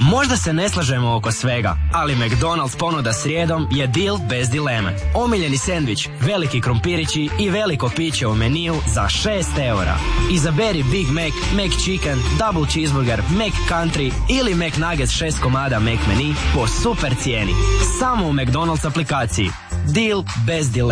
Možda se ne slažemo oko svega, ali McDonald's ponuda srijedom je deal bez dileme. Omiljeni sendvič, veliki krompirići i veliko piće u meniju za 6 eura. Izaberi Big Mac, McChicken, Double Cheeseburger, McCountry ili McNuggets 6 komada McMenu po super cijeni. Samo u McDonald's aplikaciji. Deal bez dileme.